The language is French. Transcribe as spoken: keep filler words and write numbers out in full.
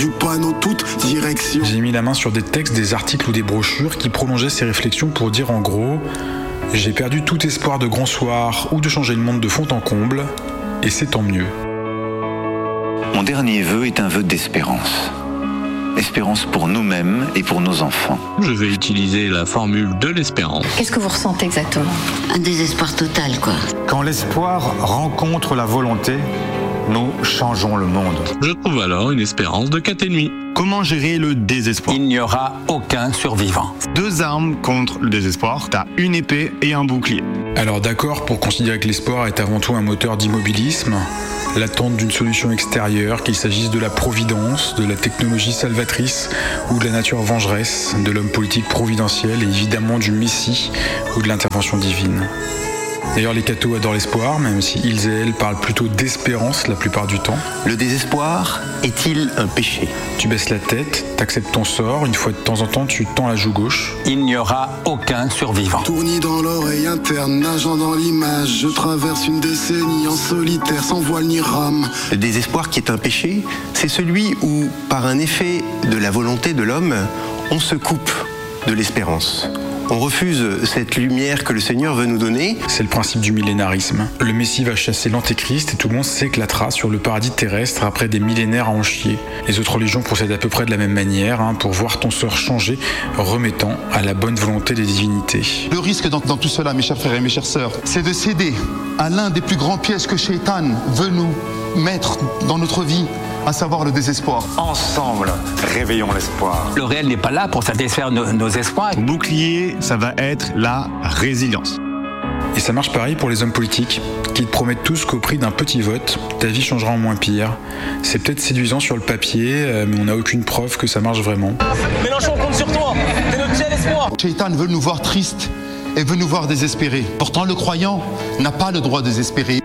Du panneau toute direction. J'ai mis la main sur des textes, des articles ou des brochures qui prolongeaient ces réflexions pour dire en gros « J'ai perdu tout espoir de grand soir ou de changer le monde de fond en comble, et c'est tant mieux. » Mon dernier vœu est un vœu d'espérance. Espérance pour nous-mêmes et pour nos enfants. Je vais utiliser la formule de l'espérance. Qu'est-ce que vous ressentez exactement ? Un désespoir total, quoi. Quand l'espoir rencontre la volonté, nous changeons le monde. Je trouve alors une espérance de quatre et demi. Comment gérer le désespoir ? Il n'y aura aucun survivant. Deux armes contre le désespoir, t'as une épée et un bouclier. Alors d'accord pour considérer que l'espoir est avant tout un moteur d'immobilisme, l'attente d'une solution extérieure, qu'il s'agisse de la providence, de la technologie salvatrice ou de la nature vengeresse, de l'homme politique providentiel et évidemment du Messie ou de l'intervention divine. D'ailleurs, les cathos adorent l'espoir, même si ils et elles parlent plutôt d'espérance la plupart du temps. Le désespoir est-il un péché ? Tu baisses la tête, t'acceptes ton sort, une fois de temps en temps tu tends la joue gauche. Il n'y aura aucun survivant. Tournis dans l'oreille interne, nageant dans l'image, je traverse une décennie en solitaire, sans voile ni rame. Le désespoir qui est un péché, c'est celui où, par un effet de la volonté de l'homme, on se coupe de l'espérance. On refuse cette lumière que le Seigneur veut nous donner. C'est le principe du millénarisme. Le Messie va chasser l'antéchrist et tout le monde s'éclatera sur le paradis terrestre après des millénaires à en chier. Les autres religions procèdent à peu près de la même manière, hein, pour voir ton sort changer, remettant à la bonne volonté des divinités. Le risque dans, dans tout cela, mes chers frères et mes chères sœurs, c'est de céder à l'un des plus grands pièges que Shaitan veut nous mettre dans notre vie, à savoir le désespoir. Ensemble, réveillons l'espoir. Le réel n'est pas là pour satisfaire nos, nos espoirs. Bouclier, ça va être la résilience. Et ça marche pareil pour les hommes politiques, qui te promettent tous qu'au prix d'un petit vote, ta vie changera en moins pire. C'est peut-être séduisant sur le papier, mais on n'a aucune preuve que ça marche vraiment. Mélenchon, on compte sur toi, t'es notre seul espoir. Shaitan veut nous voir tristes et veut nous voir désespérés. Pourtant, le croyant n'a pas le droit de désespérer.